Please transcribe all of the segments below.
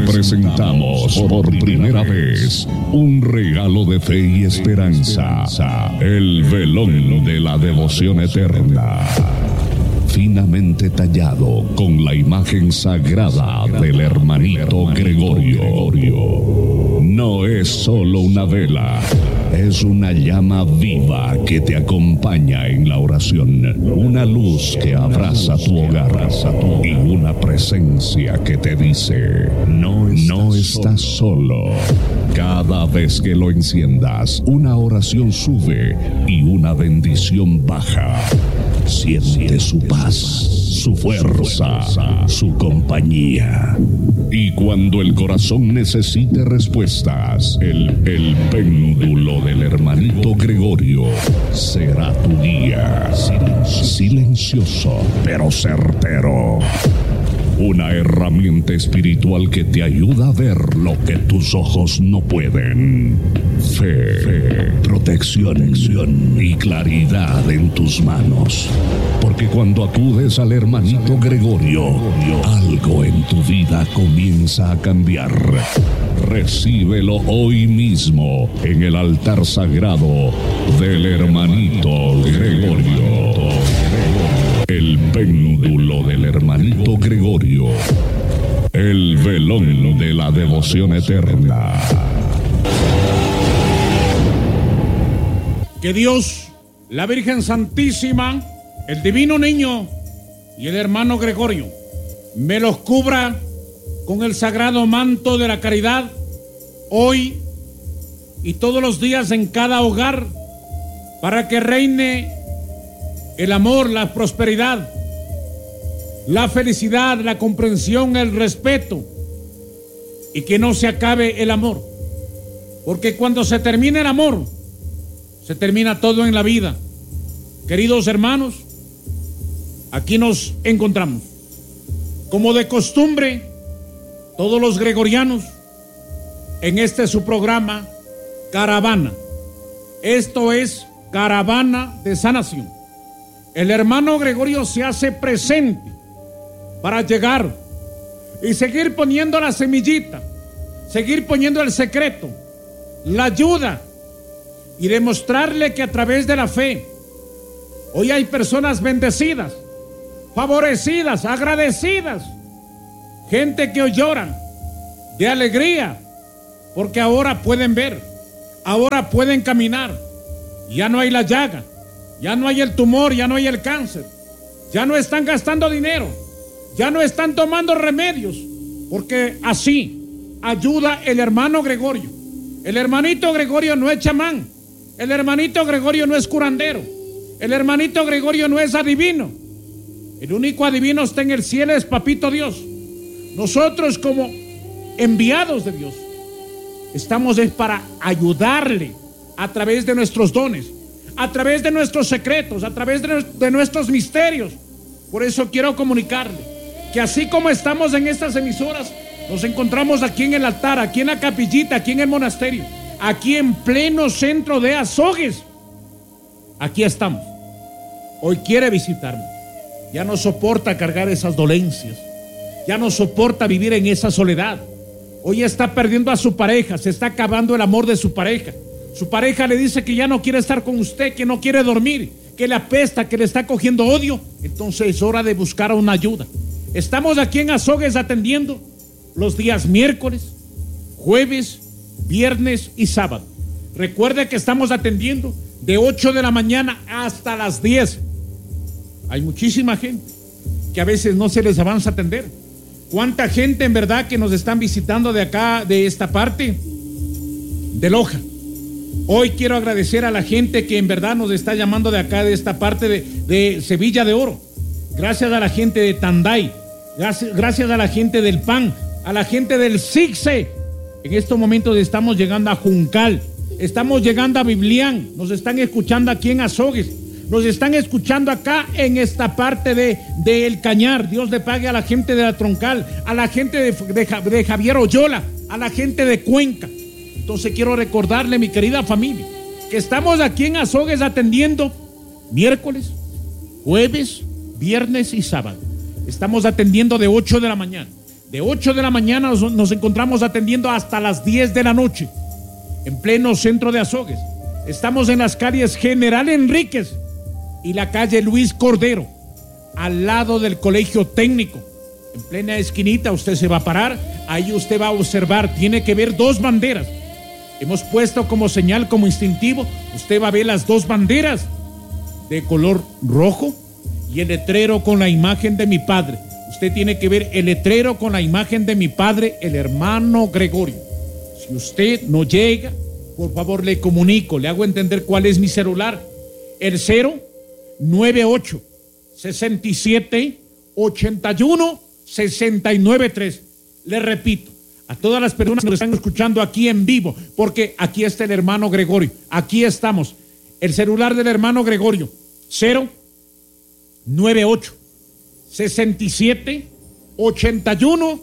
presentamos por primera vez un regalo de fe y esperanza, el velón de la devoción eterna, finamente tallado con la imagen sagrada del hermanito Gregorio. No es solo una vela, es una llama viva que te acompaña en la oración, una luz que abraza tu hogar y una presencia que te dice: no estás solo. Cada vez que lo enciendas, una oración sube y una bendición baja. Siente su paz, su fuerza, su compañía. Y cuando el corazón necesite respuestas, el péndulo del hermanito Gregorio será tu guía. Silencioso, pero certero. Una herramienta espiritual que te ayuda a ver lo que tus ojos no pueden. Fe, protección y claridad en tus manos. Porque cuando acudes al hermanito Gregorio, algo en tu vida comienza a cambiar. Recíbelo hoy mismo en el altar sagrado del hermanito Gregorio. El péndulo del hermanito Gregorio, el velón de la devoción eterna. Que Dios, la Virgen Santísima, el Divino Niño y el hermano Gregorio me los cubra con el sagrado manto de la caridad hoy y todos los días en cada hogar, para que reine el amor, la prosperidad, la felicidad, la comprensión, el respeto, y que no se acabe el amor. Porque cuando se termina el amor, se termina todo en la vida. Queridos hermanos, aquí nos encontramos. Como de costumbre, todos los gregorianos, en este su programa, Caravana. Esto es Caravana de Sanación. El hermano Gregorio se hace presente para llegar y seguir poniendo la semillita, seguir poniendo el secreto, la ayuda, y demostrarle que a través de la fe, hoy hay personas bendecidas, favorecidas, agradecidas, gente que hoy lloran de alegría, porque ahora pueden ver, ahora pueden caminar, ya no hay la llaga. Ya no hay el tumor, ya no hay el cáncer. Ya no están gastando dinero. Ya no están tomando remedios. Porque así ayuda el hermano Gregorio. El hermanito Gregorio no es chamán. El hermanito Gregorio no es curandero. El hermanito Gregorio no es adivino. El único adivino está en el cielo, es Papito Dios. Nosotros, como enviados de Dios, estamos para ayudarle a través de nuestros dones, a través de nuestros secretos, a través de nuestros misterios. Por eso quiero comunicarle que así como estamos en estas emisoras, nos encontramos aquí en el altar, aquí en la capillita, aquí en el monasterio, aquí en pleno centro de Azogues. Aquí estamos. Hoy quiere visitarme. Ya no soporta cargar esas dolencias. Ya no soporta vivir en esa soledad. Hoy está perdiendo a su pareja, se está acabando el amor de su pareja. Su pareja le dice que ya no quiere estar con usted, que no quiere dormir, que le apesta, que le está cogiendo odio. Entonces es hora de buscar una ayuda. Estamos aquí en Azogues atendiendo los días miércoles, jueves, viernes y sábado. Recuerde que estamos atendiendo de 8 de la mañana hasta las 10. Hay muchísima gente que a veces no se les avanza a atender. ¿Cuánta gente en verdad que nos están visitando de acá, de esta parte de Loja? Hoy quiero agradecer a la gente que en verdad nos está llamando de acá, de esta parte de Sevilla de Oro. Gracias a la gente de Tanday, gracias a la gente del PAN, a la gente del SIGSE. En estos momentos estamos llegando a Juncal, estamos llegando a Biblián, nos están escuchando aquí en Azogues, nos están escuchando acá en esta parte de El Cañar. Dios le pague a la gente de la Troncal, a la gente de Javier Oyola, a la gente de Cuenca. Entonces quiero recordarle, mi querida familia, que estamos aquí en Azogues atendiendo miércoles, jueves, viernes y sábado. Estamos atendiendo de 8 de la mañana. De 8 de la mañana nos encontramos atendiendo hasta las 10 de la noche, en pleno centro de Azogues. Estamos en las calles General Enríquez y la calle Luis Cordero, al lado del Colegio Técnico. En plena esquinita usted se va a parar, ahí usted va a observar, tiene que ver 2 banderas. Hemos puesto como señal, como instintivo, usted va a ver las 2 banderas de color rojo y el letrero con la imagen de mi padre. Usted tiene que ver el letrero con la imagen de mi padre, el hermano Gregorio. Si usted no llega, por favor le comunico, le hago entender cuál es mi celular. El 098 67 81 693. Le repito, a todas las personas que nos están escuchando aquí en vivo, porque aquí está el hermano Gregorio, aquí estamos. El celular del hermano Gregorio, 098 67 81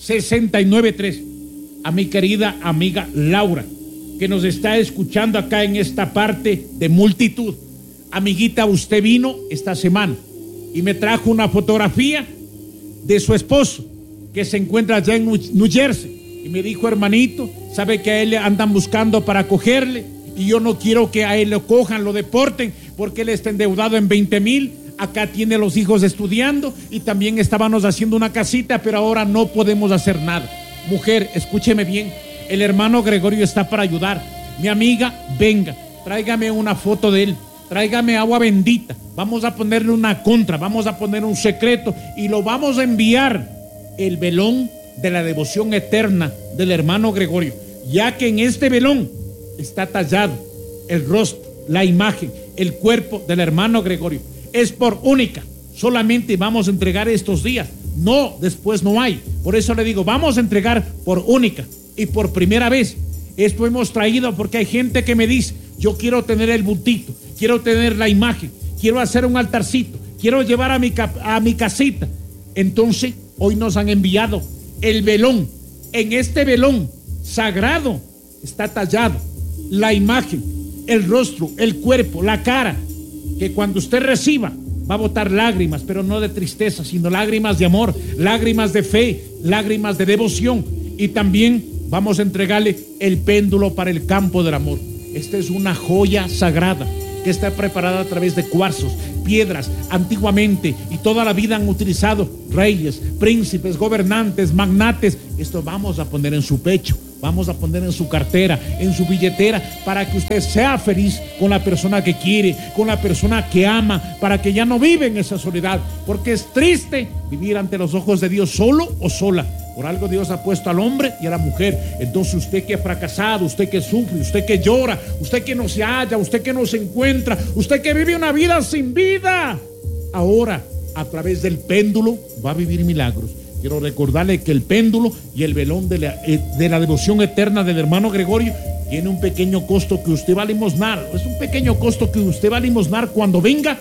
693. A mi querida amiga Laura, que nos está escuchando acá en esta parte de multitud. Amiguita, usted vino esta semana y me trajo una fotografía de su esposo que se encuentra allá en New Jersey, y me dijo: hermanito, sabe que a él le andan buscando para cogerle y yo no quiero que a él lo cojan, lo deporten, porque él está endeudado en 20,000. Acá tiene los hijos estudiando y también estábamos haciendo una casita, pero ahora no podemos hacer nada. Mujer, escúcheme bien, el hermano Gregorio está para ayudar. Mi amiga, venga, tráigame una foto de él, tráigame agua bendita, vamos a ponerle una contra, vamos a poner un secreto y lo vamos a enviar, el velón de la devoción eterna del hermano Gregorio, ya que en este velón está tallado el rostro, la imagen, el cuerpo del hermano Gregorio. Es por única, solamente vamos a entregar estos días, no, después no hay. Por eso le digo, vamos a entregar por única y por primera vez. Esto hemos traído porque hay gente que me dice: yo quiero tener el bultito, quiero tener la imagen, quiero hacer un altarcito, quiero llevar a mi casita. Entonces hoy nos han enviado el velón. En este velón sagrado está tallado la imagen, el rostro, el cuerpo, la cara, que cuando usted reciba va a botar lágrimas, pero no de tristeza, sino lágrimas de amor, lágrimas de fe, lágrimas de devoción. Y también vamos a entregarle el péndulo para el campo del amor. Esta es una joya sagrada que está preparada a través de cuarzos, piedras. Antiguamente y toda la vida han utilizado reyes, príncipes, gobernantes, magnates. Esto vamos a poner en su pecho, vamos a poner en su cartera, en su billetera, para que usted sea feliz con la persona que quiere, con la persona que ama, para que ya no vive en esa soledad, porque es triste vivir ante los ojos de Dios solo o sola. Por algo Dios ha puesto al hombre y a la mujer. Entonces usted que ha fracasado, usted que sufre, usted que llora, usted que no se halla, usted que no se encuentra, usted que vive una vida sin vida, ahora a través del péndulo va a vivir milagros. Quiero recordarle que el péndulo y el velón de la devoción eterna del hermano Gregorio tiene un pequeño costo que usted va a limosnar. Es un pequeño costo que usted va a limosnar cuando venga,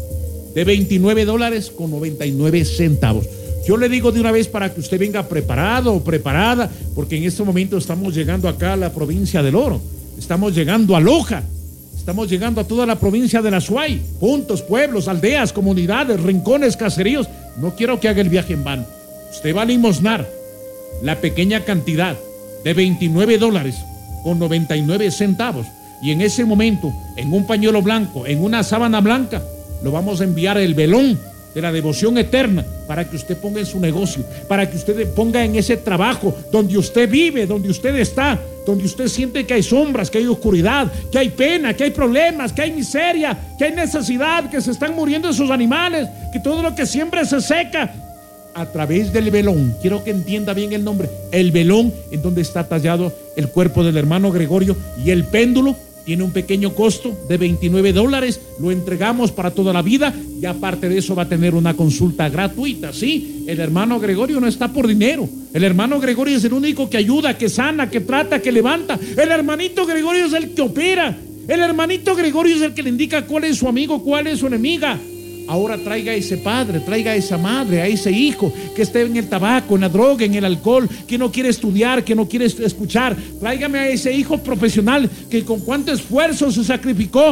de $29.99. Yo le digo de una vez para que usted venga preparado o preparada, porque en este momento estamos llegando acá a la provincia del Oro, estamos llegando a Loja, estamos llegando a toda la provincia de la Azuay, puntos, pueblos, aldeas, comunidades, rincones, caseríos. No quiero que haga el viaje en vano. Usted va a limosnar la pequeña cantidad de $29.99, y en ese momento, en un pañuelo blanco, en una sábana blanca, lo vamos a enviar el velón de la devoción eterna, para que usted ponga en su negocio, para que usted ponga en ese trabajo donde usted vive, donde usted está, donde usted siente que hay sombras, que hay oscuridad, que hay pena, que hay problemas, que hay miseria, que hay necesidad, que se están muriendo esos animales, que todo lo que siembra se seca. A través del velón, quiero que entienda bien el nombre, el velón en donde está tallado el cuerpo del hermano Gregorio, y el péndulo tiene un pequeño costo de $29, lo entregamos para toda la vida, y aparte de eso va a tener una consulta gratuita. Sí, el hermano Gregorio no está por dinero, el hermano Gregorio es el único que ayuda, que sana, que trata, que levanta. El hermanito Gregorio es el que opera, el hermanito Gregorio es el que le indica cuál es su amigo, cuál es su enemiga. Ahora traiga a ese padre, traiga a esa madre, a ese hijo que esté en el tabaco, en la droga, en el alcohol, que no quiere estudiar, que no quiere escuchar. Tráigame a ese hijo profesional que con cuánto esfuerzo se sacrificó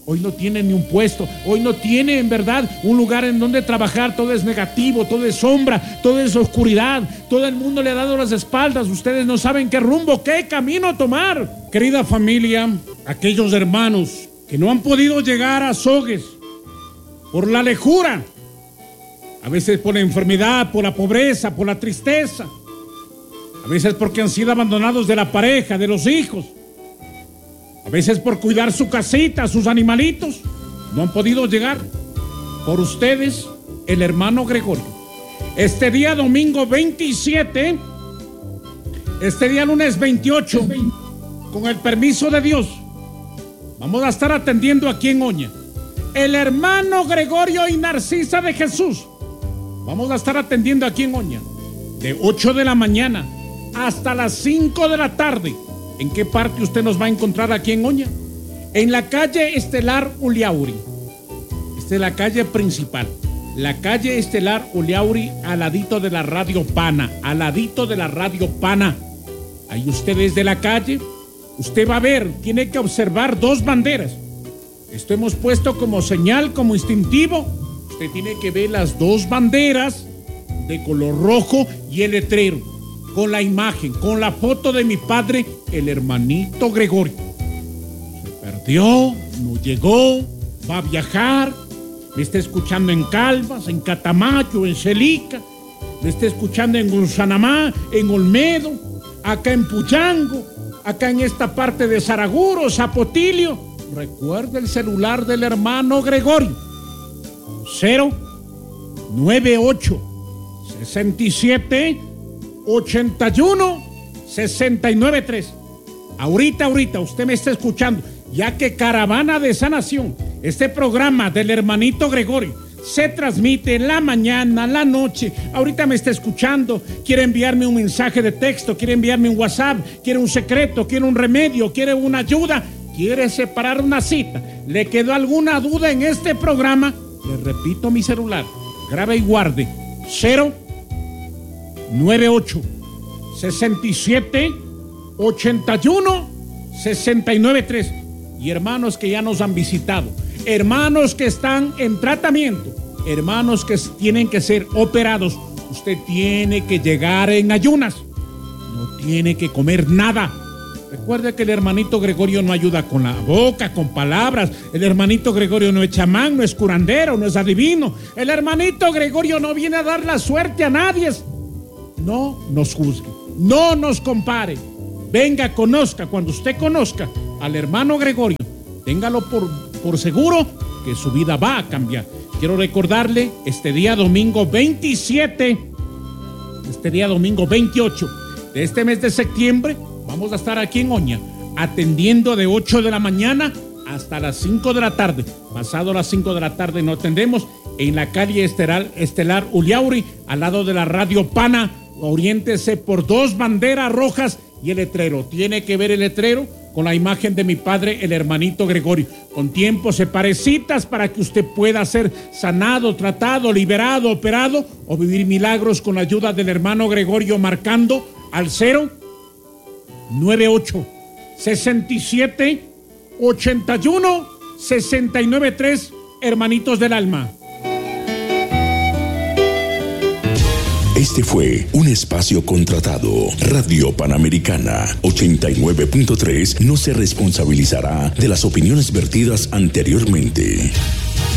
Hoy no tiene ni un puesto, hoy no tiene en verdad un lugar en donde trabajar. Todo es negativo, todo es sombra, todo es oscuridad. Todo el mundo le ha dado las espaldas. Ustedes no saben qué rumbo, qué camino tomar. Querida familia, aquellos hermanos que no han podido llegar a Sogues por la lejura, a veces por la enfermedad, por la pobreza, por la tristeza, a veces porque han sido abandonados de la pareja, de los hijos, a veces por cuidar su casita, sus animalitos, no han podido llegar. Por ustedes, el hermano Gregorio. Este día domingo 27, este día lunes 28, con el permiso de Dios, vamos a estar atendiendo aquí en Oña. El hermano Gregorio y Narcisa de Jesús. Vamos a estar atendiendo aquí en Oña, de 8 de la mañana hasta las 5 de la tarde. ¿En qué parte usted nos va a encontrar aquí en Oña? En la calle Estelar Uliauri. Esta es la calle principal. La calle Estelar Uliauri, al ladito de la Radio Pana. Al ladito de la Radio Pana. Ahí usted desde la calle, usted va a ver, tiene que observar dos banderas. Esto hemos puesto como señal, como instintivo. Usted tiene que ver las dos banderas de color rojo y el letrero, con la imagen, con la foto de mi padre, el hermanito Gregorio. Se perdió, no llegó, va a viajar, me está escuchando en Calvas, en Catamayo, en Celica, me está escuchando en Gonzanamá, en Olmedo, acá en Puyango, acá en esta parte de Saraguro, Zapotilio. Recuerda el celular del hermano Gregorio, 098 67 81 693. Ahorita usted me está escuchando, ya que Caravana de Sanación, este programa del hermanito Gregorio, se transmite en la mañana, la noche. Ahorita me está escuchando, quiere enviarme un mensaje de texto, quiere enviarme un WhatsApp, quiere un secreto, quiere un remedio, quiere una ayuda, quiere separar una cita. ¿Le quedó alguna duda en este programa? Le repito mi celular, grabe y guarde, 098 67 81 693. Y hermanos que ya nos han visitado, hermanos que están en tratamiento, hermanos que tienen que ser operados, usted tiene que llegar en ayunas, no tiene que comer nada. Recuerde que el hermanito Gregorio no ayuda con la boca, con palabras. El hermanito Gregorio no es chamán, no es curandero, no es adivino. El hermanito Gregorio no viene a dar la suerte a nadie. No nos juzgue, no nos compare. Venga, conozca. Cuando usted conozca al hermano Gregorio, téngalo por seguro que su vida va a cambiar. Quiero recordarle, este día domingo 27, este día domingo 28 de este mes de septiembre, vamos a estar aquí en Oña, atendiendo de 8 de la mañana hasta las 5 de la tarde. Pasado las 5 de la tarde no atendemos, en la calle Estelar Uliauri, al lado de la Radio Pana. Oriéntese por dos banderas rojas y el letrero. Tiene que ver el letrero con la imagen de mi padre, el hermanito Gregorio. Con tiempo separe citas para que usted pueda ser sanado, tratado, liberado, operado o vivir milagros con la ayuda del hermano Gregorio, marcando al 098 67 81 693, hermanitos del alma. Este fue un espacio contratado. Radio Panamericana 89.3 no se responsabilizará de las opiniones vertidas anteriormente.